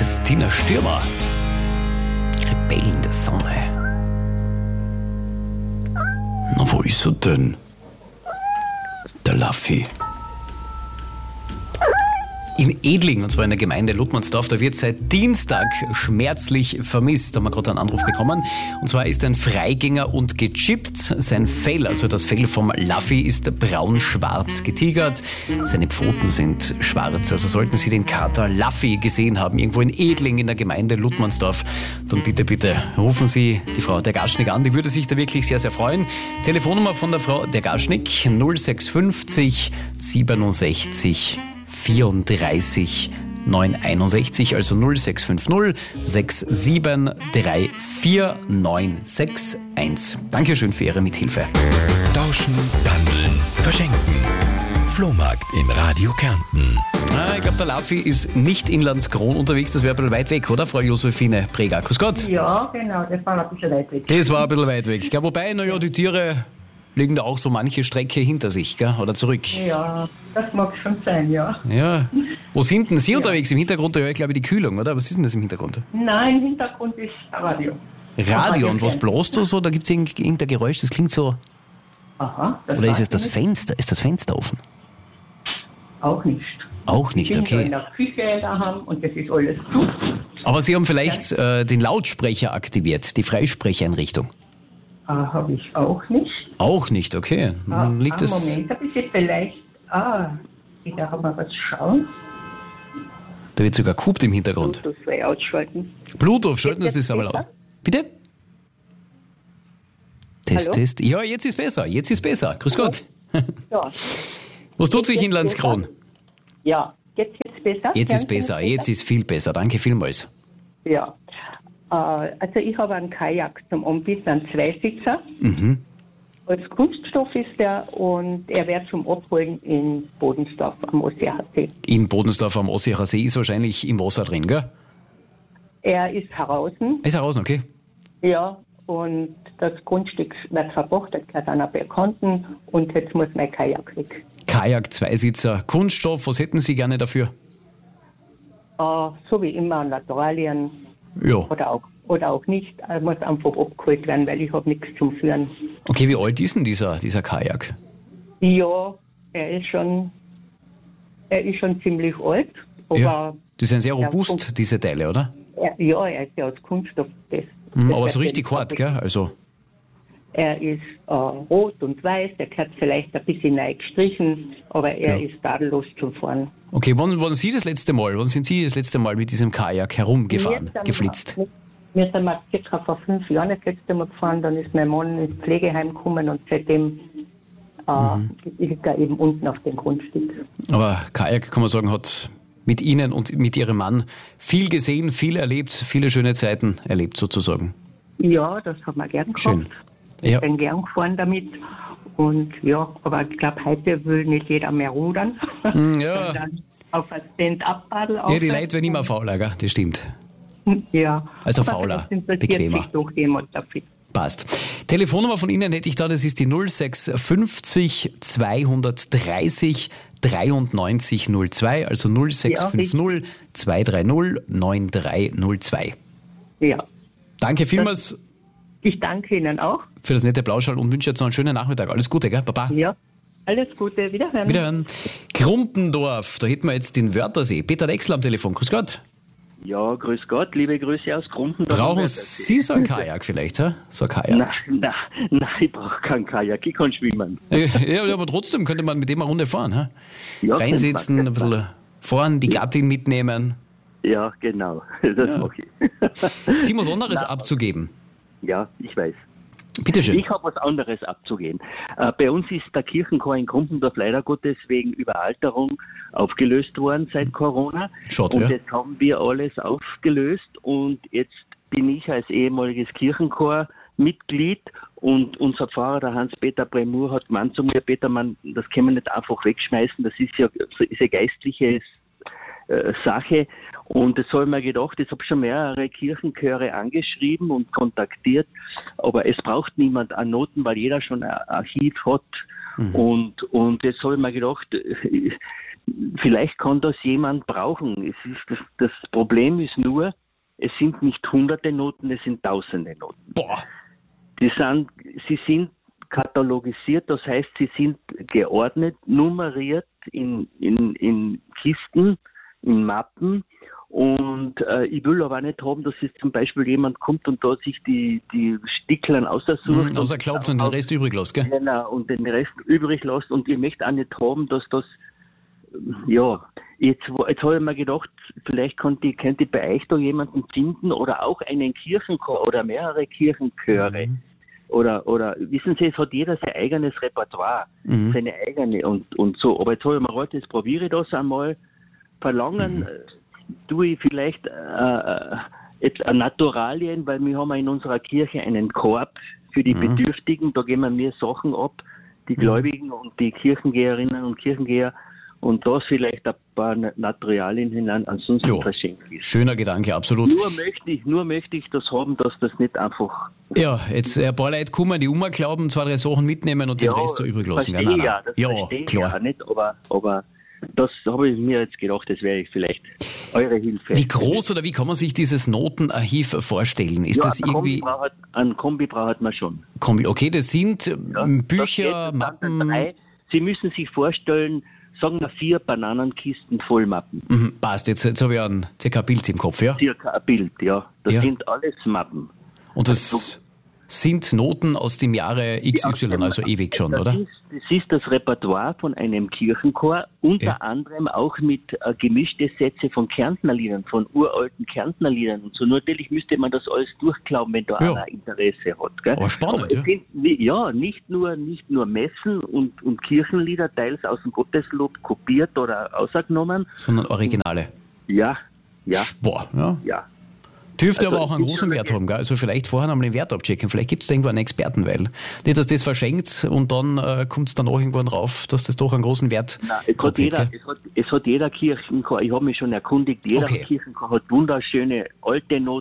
Christina Stürmer. Rebellen der Sonne. Na, wo ist er denn? Der Laffi. In Edling, und zwar in der Gemeinde Ludmandsdorf, da wird seit Dienstag schmerzlich vermisst. Da haben wir gerade einen Anruf bekommen. Und zwar ist ein Freigänger und gechippt. Sein Fell, also das Fell vom Laffi, ist braun-schwarz getigert. Seine Pfoten sind schwarz. Also sollten Sie den Kater Laffi gesehen haben, irgendwo in Edling in der Gemeinde Ludmandsdorf, dann bitte rufen Sie die Frau Dergaschnik an. Die würde sich da wirklich sehr, sehr freuen. Telefonnummer von der Frau Dergaschnik 0650 67 34 961, also 0650 6734 961. Dankeschön für Ihre Mithilfe. Tauschen, handeln, verschenken. Flohmarkt in Radio Kärnten. Ich glaube, der Laffi ist nicht in Landskron unterwegs. Das wäre ein bisschen weit weg, oder, Frau Josephine Preger? Grüß Gott. Ja, genau, das war ein bisschen weit weg. Das war ein bisschen weit weg. Ja, wobei, naja, die Tiere legen da auch so manche Strecke hinter sich, gell? Oder zurück. Ja, das mag schon sein, ja. Ja. Wo sind denn Sie unterwegs? Im Hintergrund höre ich, glaube ich, die Kühlung, oder? Was ist denn das im Hintergrund? Nein, im Hintergrund ist Radio. Radio, und was bloßt da so? Da gibt es irgendein Geräusch, das klingt so... Aha. Oder ist es das Fenster? Ist das Fenster offen? Auch nicht. Auch nicht, Ich bin okay. in der Küche daheim und das ist alles zu. Aber Sie haben vielleicht den Lautsprecher aktiviert, die Freisprecheinrichtung. Habe ich auch nicht. Auch nicht, okay. Liegt das... Moment, ein bisschen vielleicht... ich darf mal was schauen. Da wird sogar gehupt im Hintergrund. Bluetooth will ich ausschalten. Bluetooth, schalten Sie Jetzt das einmal besser? aus. Bitte? Test, Hallo? Test. Ja, jetzt ist besser. Jetzt ist besser. Grüß Gott. Ja. Was tut sich in Jetzt Landskron? besser? Ja, jetzt ist besser. Jetzt Hören ist Sie besser. mich Jetzt ist viel besser. Danke vielmals. Ja. Also ich habe einen Kajak zum Anbieten, einen Zweisitzer. Als Kunststoff ist der und er wird zum Abholen in Bodensdorf am Ossiacher See. In Bodensdorf am Ossiacher See ist wahrscheinlich im Wasser drin, gell? Er ist draußen, Ist er raus, okay. ja, und das Grundstück wird verpachtet, gehört einer Bekannten und jetzt muss mein Kajak weg. Kajak, Zweisitzer, Kunststoff, was hätten Sie gerne dafür? So wie immer Naturalien Ja. oder auch nicht. Er muss einfach abgeholt werden, weil ich habe nichts zum Führen. Okay, wie alt ist denn dieser Kajak? Ja, er ist schon ziemlich alt, aber Ja. Die sind sehr Ja, robust, diese Teile, oder? er ist ja aus Kunststoff. Aber so richtig hart, gell? Also, Er ist rot und weiß, der gehört vielleicht ein bisschen neu gestrichen, aber er ist tadellos zum Fahren. okay, wann sind Sie das letzte Mal mit diesem Kajak herumgefahren, geflitzt? Wir sind mal circa vor 5 Jahren das letzte Mal gefahren, dann ist mein Mann ins Pflegeheim gekommen und seitdem ist er eben unten auf dem Grundstück. Aber Kajak, kann man sagen, hat mit Ihnen und mit Ihrem Mann viel gesehen, viel erlebt, viele schöne Zeiten erlebt sozusagen. Ja, das haben wir gern gehabt. Schön. Ich Ja. bin gern gefahren damit. Und ja, aber ich glaube, heute will nicht jeder mehr rudern. Ja. Sondern auf ein Stand-up-Paddel Ja, die Leute werden immer fauler, gell? Das stimmt. Ja. Also Aber fauler, das interessiert bequemer. sich doch jemand dafür. Passt. Telefonnummer von Ihnen hätte ich da, das ist die 0650 230 93 02, also 0650 230 9302. Ja. Danke vielmals Ich danke Ihnen auch. für das nette Plauschall und wünsche jetzt noch einen schönen Nachmittag. Alles Gute, gell? Baba. Ja. Alles Gute. Wiederhören. Wiederhören. Krumpendorf, da hätten wir jetzt den Wörthersee. Peter Wechsel am Telefon. Grüß Gott. Ja, grüß Gott, liebe Grüße aus Krumpendorf. Brauchen Sie so ein Kajak vielleicht, hä? So ein Kajak. Nein, ich brauche keinen Kajak, ich kann schwimmen. Ja, aber trotzdem könnte man mit dem eine Runde fahren, hä? Ja, Reinsitzen, könnte ein bisschen fahren, die Gattin mitnehmen. Ja, genau, das mag ich. Sie muss anderes abzugeben. Ja, ich weiß. Bitte schön. Ich habe was anderes abzugehen. Bei uns ist der Kirchenchor in Krumpendorf leider Gottes wegen Überalterung aufgelöst worden seit Corona. Schade, und ja. jetzt haben wir alles aufgelöst und jetzt bin ich als ehemaliges Kirchenchor-Mitglied und unser Pfarrer, der Hans-Peter Bremur, hat gemeint zu mir, Petermann, das können wir nicht einfach wegschmeißen, das ist ja geistliche Sache. Und das habe ich mir gedacht, ich habe schon mehrere Kirchenchöre angeschrieben und kontaktiert, aber es braucht niemand an Noten, weil jeder schon ein Archiv hat. Und jetzt habe ich mir gedacht, vielleicht kann das jemand brauchen. Das Problem ist nur, es sind nicht hunderte Noten, es sind tausende Noten. Boah. Sie sind katalogisiert, das heißt, sie sind geordnet, nummeriert in Kisten, in Mappen. Und ich will aber nicht haben, dass jetzt zum Beispiel jemand kommt und da sich die Sticklein aussucht. Außerklaubt und den Rest übrig lässt, gell? Genau, und den Rest übrig lässt. Und ich möchte auch nicht haben, dass das, ja, jetzt habe ich mir gedacht, vielleicht könnte ich bei euch da jemanden finden oder auch einen Kirchenchor oder mehrere Kirchenchöre. Oder wissen Sie, es hat jeder sein eigenes Repertoire, seine eigene und so. Aber jetzt habe ich mir gedacht, jetzt probiere ich das einmal. Verlangen tue ich vielleicht jetzt Naturalien, weil wir haben in unserer Kirche einen Korb für die Bedürftigen. Da geben wir mir Sachen ab, die Gläubigen und die Kirchengeherinnen und Kirchengeher. Und da vielleicht ein paar Naturalien hinein, ansonsten verschenkt ist. Schöner Gedanke, absolut. Nur möchte ich das haben, dass das nicht einfach... Ja, jetzt ein paar Leute kommen, die glauben, 2, 3 Sachen mitnehmen und den Rest so übrig lassen. Das verstehe ich ja nicht, aber das habe ich mir jetzt gedacht, das wäre vielleicht eure Hilfe. Wie groß oder wie kann man sich dieses Notenarchiv vorstellen? Ist das irgendwie... Ein Kombi braucht man schon. Kombi, okay, das sind Bücher, Mappen... Sie müssen sich vorstellen, sagen wir 4 Bananenkisten voll Mappen. Passt, jetzt habe ich circa ein Bild im Kopf, ja? Circa ein Bild, ja. Das sind alles Mappen. Und das sind Noten aus dem Jahre XY, also ewig schon, oder? Das ist das Repertoire von einem Kirchenchor, unter anderem auch mit gemischte Sätze von Kärntnerliedern, von uralten Kärntnerliedern und so. Natürlich müsste man das alles durchglauben, wenn da einer Interesse hat. Gell? Aber spannend, nicht nur Messen und Kirchenlieder, teils aus dem Gotteslob kopiert oder ausgenommen. Sondern Originale. Ja. Boah, ja. Dürfte aber auch einen großen Wert haben, gell? Also vielleicht vorher einmal den Wert abchecken. Vielleicht gibt es da irgendwo einen Experten, weil nicht, dass das verschenkt und dann kommt es dann auch irgendwann drauf, dass das doch einen großen Wert hat. Es hat jeder Kirchenchor, ich habe mich schon erkundigt, jeder Kirchenchor hat wunderschöne alte Noten.